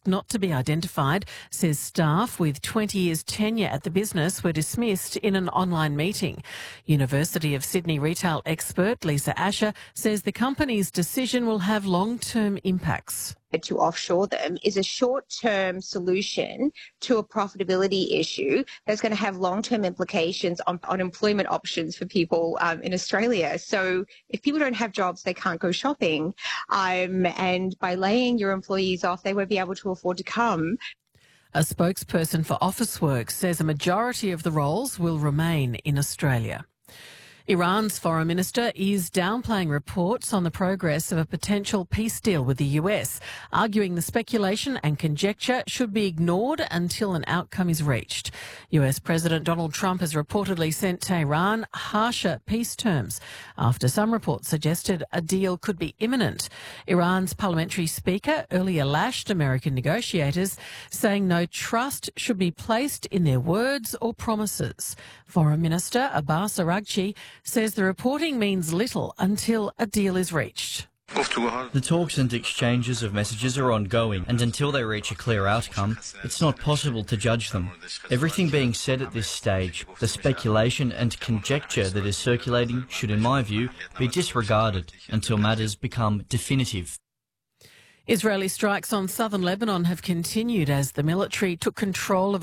asked not to be identified, says staff with 20 years tenure at the business were dismissed in an online meeting. University of Sydney retail expert Lisa Asher says the company's decision will have long-term impacts. To offshore them is a short-term solution to a profitability issue that's going to have long-term implications on employment options for people in Australia. So if people don't have jobs, they can't go shopping. And by laying your employees off, they won't be able to afford to come. A spokesperson for Officeworks says a majority of the roles will remain in Australia. Iran's foreign minister is downplaying reports on the progress of a potential peace deal with the US, arguing the speculation and conjecture should be ignored until an outcome is reached. US President Donald Trump has reportedly sent Tehran harsher peace terms after some reports suggested a deal could be imminent. Iran's parliamentary speaker earlier lashed American negotiators, saying no trust should be placed in their words or promises. Foreign Minister Abbas Araghchi says the reporting means little until a deal is reached. The talks and exchanges of messages are ongoing, and until they reach a clear outcome, it's not possible to judge them. Everything being said at this stage, the speculation and conjecture that is circulating should, in my view, be disregarded until matters become definitive. Israeli strikes on southern Lebanon have continued as the military took control of